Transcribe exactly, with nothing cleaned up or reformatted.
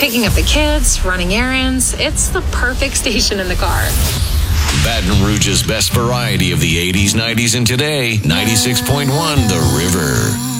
picking up the kids, running errands. It's the perfect station in the car. Baton Rouge's best variety of the eighties, nineties, and today. ninety-six point one The River.